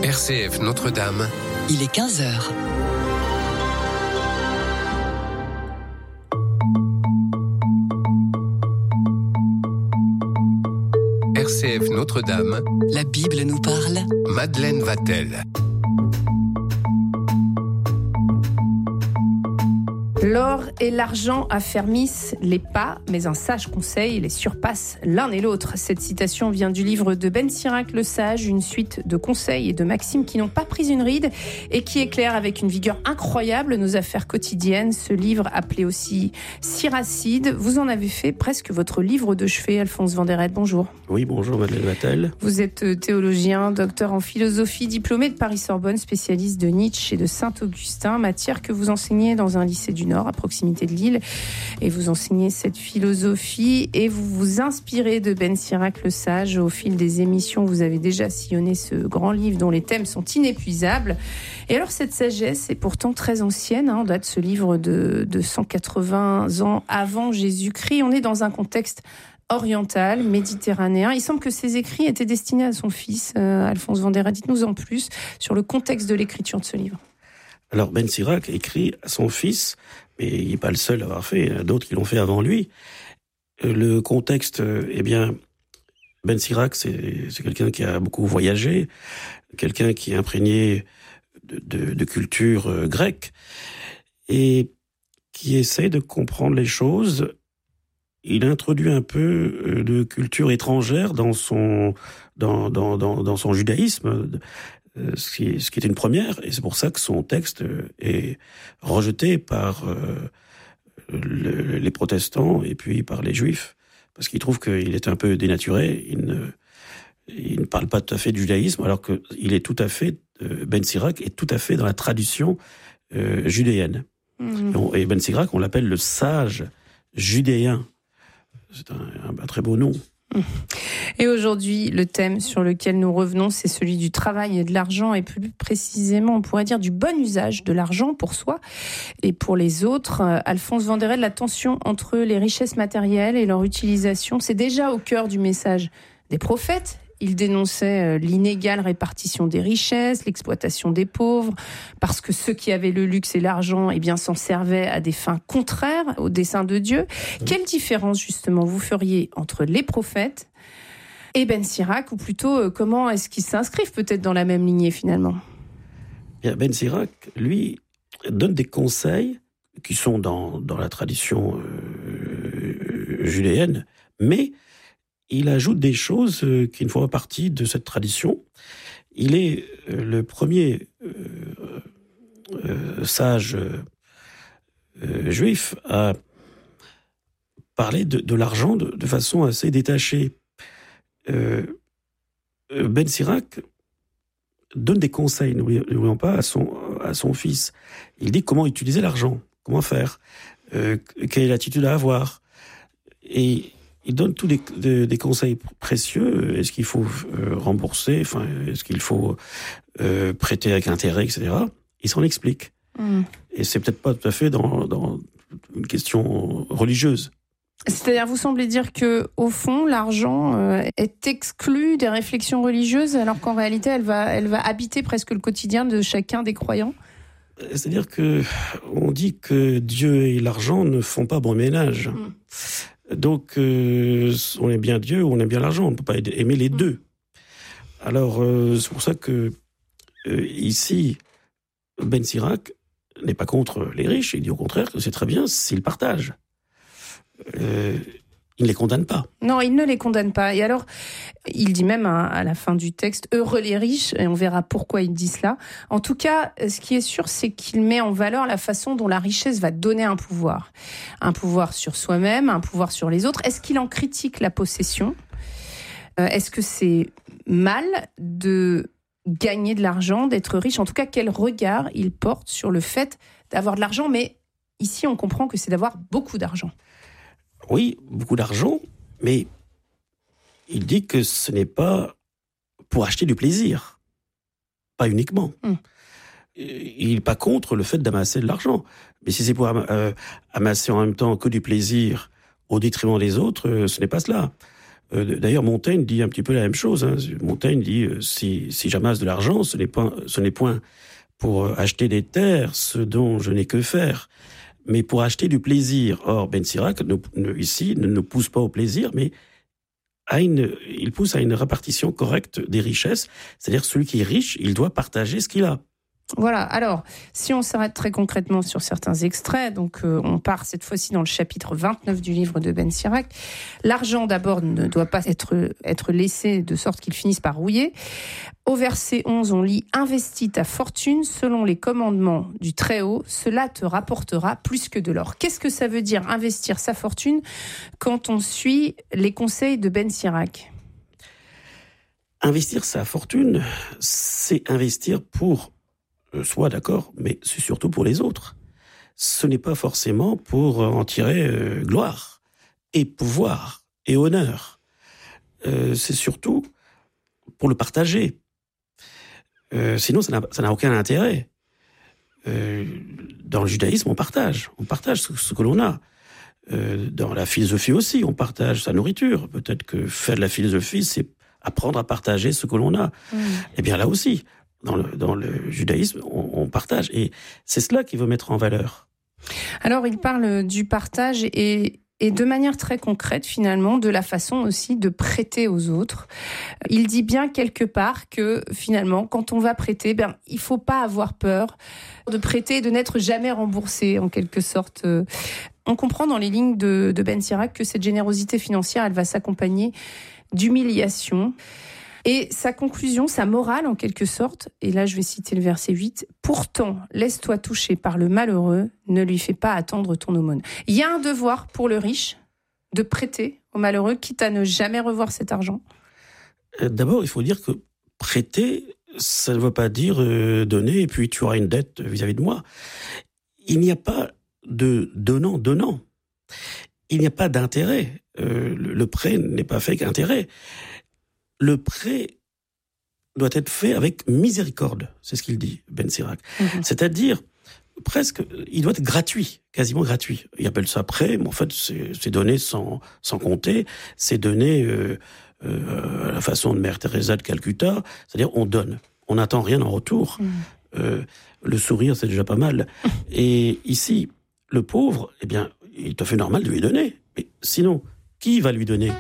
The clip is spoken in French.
RCF Notre-Dame. Il est 15h. RCF Notre-Dame. La Bible nous parle. Madeleine Vatel. L'or et l'argent affermissent les pas, mais un sage conseil les surpasse l'un et l'autre. Cette citation vient du livre de Ben Sirac, le sage, une suite de conseils et de maximes qui n'ont pas pris une ride et qui éclairent avec une vigueur incroyable nos affaires quotidiennes. Ce livre, appelé aussi Siracide, vous en avez fait presque votre livre de chevet, Alphonse Vanderette. Bonjour. Oui, bonjour Madeleine Vatel. Vous êtes théologien, docteur en philosophie, diplômé de Paris-Sorbonne, spécialiste de Nietzsche et de Saint-Augustin, matière que vous enseignez dans un lycée du Nord, à proximité de Lille, et vous enseignez cette philosophie et vous vous inspirez de Ben Sirac le sage. Au fil des émissions, vous avez déjà sillonné ce grand livre dont les thèmes sont inépuisables. Et alors cette sagesse est pourtant très ancienne, on date ce livre de 180 ans avant Jésus-Christ. On est dans un contexte oriental, méditerranéen. Il semble que ces écrits étaient destinés à son fils, Alphonse Vanderette. Dites-nous en plus sur le contexte de l'écriture de ce livre. Alors Ben Sirac écrit à son fils, mais il n'est pas le seul à avoir fait, il y en a d'autres qui l'ont fait avant lui. Le contexte, Ben Sirac, c'est quelqu'un qui a beaucoup voyagé, quelqu'un qui est imprégné de culture grecque, et qui essaie de comprendre les choses. Il introduit un peu de culture étrangère dans son judaïsme, ce qui est une première, et c'est pour ça que son texte est rejeté par les protestants et puis par les juifs, parce qu'ils trouvent qu'il est un peu dénaturé. Il ne parle pas tout à fait du judaïsme, alors qu'il est tout à fait, Ben Sirac est tout à fait dans la tradition judéenne. Et Ben Sirac, on l'appelle le sage judéen. C'est un très beau nom. Et aujourd'hui, le thème sur lequel nous revenons, c'est celui du travail et de l'argent, et plus précisément, on pourrait dire du bon usage de l'argent pour soi et pour les autres. Alphonse Vanderette, la tension entre les richesses matérielles et leur utilisation, c'est déjà au cœur du message des prophètes. Il dénonçait l'inégale répartition des richesses, l'exploitation des pauvres, parce que ceux qui avaient le luxe et l'argent, s'en servaient à des fins contraires au dessein de Dieu. Quelle différence, justement, vous feriez entre les prophètes et Ben Sirac, ou plutôt, comment est-ce qu'ils s'inscrivent peut-être dans la même lignée, finalement ? Ben Sirac, lui, donne des conseils qui sont dans la tradition judéenne, mais il ajoute des choses qui ne font pas partie de cette tradition. Il est le premier sage juif à parler de l'argent de façon assez détachée. Ben Sirac donne des conseils, n'oublions pas, à son fils. Il dit comment utiliser l'argent, comment faire, quelle est l'attitude à avoir. Et il donne tous des conseils précieux. Est-ce qu'il faut rembourser ? Est-ce qu'il faut prêter avec intérêt, etc. Il s'en explique. Et c'est peut-être pas tout à fait dans une question religieuse. C'est-à-dire, vous semblez dire que, au fond, l'argent est exclu des réflexions religieuses, alors qu'en réalité, elle va habiter presque le quotidien de chacun des croyants. C'est-à-dire que on dit que Dieu et l'argent ne font pas bon ménage. Donc, on aime bien Dieu ou on aime bien l'argent. On ne peut pas aimer les deux. Alors, c'est pour ça que, ici, Ben Sirac n'est pas contre les riches. Il dit au contraire que c'est très bien s'ils partagent. Il ne les condamne pas. Non, il ne les condamne pas. Et alors, il dit même à la fin du texte, « Heureux les riches », et on verra pourquoi il dit cela. En tout cas, ce qui est sûr, c'est qu'il met en valeur la façon dont la richesse va donner un pouvoir. Un pouvoir sur soi-même, un pouvoir sur les autres. Est-ce qu'il en critique la possession ? Est-ce que c'est mal de gagner de l'argent, d'être riche ? En tout cas, quel regard il porte sur le fait d'avoir de l'argent ? Mais ici, on comprend que c'est d'avoir beaucoup d'argent. Oui, beaucoup d'argent, mais il dit que ce n'est pas pour acheter du plaisir. Pas uniquement. Il n'est pas contre le fait d'amasser de l'argent. Mais si c'est pour amasser en même temps que du plaisir au détriment des autres, ce n'est pas cela. D'ailleurs, Montaigne dit un petit peu la même chose. Montaigne dit si j'amasse de l'argent, ce n'est point pour acheter des terres, ce dont je n'ai que faire, mais pour acheter du plaisir. Or, Ben Sirac, ici, ne nous pousse pas au plaisir, mais il pousse à une répartition correcte des richesses. C'est-à-dire, celui qui est riche, il doit partager ce qu'il a. Voilà, alors, si on s'arrête très concrètement sur certains extraits, donc on part cette fois-ci dans le chapitre 29 du livre de Ben Sirac. L'argent, d'abord, ne doit pas être laissé de sorte qu'il finisse par rouiller. Au verset 11, on lit « Investis ta fortune selon les commandements du Très-Haut, cela te rapportera plus que de l'or. » Qu'est-ce que ça veut dire, investir sa fortune, quand on suit les conseils de Ben Sirac ? Investir sa fortune, c'est investir pour soi, d'accord, mais c'est surtout pour les autres. Ce n'est pas forcément pour en tirer gloire et pouvoir et honneur. C'est surtout pour le partager. Sinon, ça n'a aucun intérêt. Dans le judaïsme, on partage ce que l'on a. Dans la philosophie aussi, on partage sa nourriture. Peut-être que faire de la philosophie, c'est apprendre à partager ce que l'on a. Eh bien là aussi, dans le judaïsme, on partage. Et c'est cela qu'il veut mettre en valeur. Alors, il parle du partage et de manière très concrète, finalement, de la façon aussi de prêter aux autres. Il dit bien quelque part que, finalement, quand on va prêter, il ne faut pas avoir peur de prêter et de n'être jamais remboursé, en quelque sorte. On comprend dans les lignes de Ben Sirac que cette générosité financière, elle va s'accompagner d'humiliation. Et sa conclusion, sa morale en quelque sorte, et là je vais citer le verset 8, « Pourtant, laisse-toi toucher par le malheureux, ne lui fais pas attendre ton aumône. » Il y a un devoir pour le riche de prêter au malheureux, quitte à ne jamais revoir cet argent. D'abord, il faut dire que prêter, ça ne veut pas dire donner et puis tu auras une dette vis-à-vis de moi. Il n'y a pas de donnant. Il n'y a pas d'intérêt. Le prêt n'est pas fait qu'intérêt. Le prêt doit être fait avec miséricorde, c'est ce qu'il dit, Ben Sirac. C'est-à-dire, presque, il doit être gratuit, quasiment gratuit. Il appelle ça prêt, mais en fait, c'est donné sans compter, c'est donné à la façon de Mère Teresa de Calcutta, c'est-à-dire on donne, on n'attend rien en retour. Le sourire, c'est déjà pas mal. Et ici, le pauvre, eh bien, il est tout à fait normal de lui donner. Mais sinon, qui va lui donner ?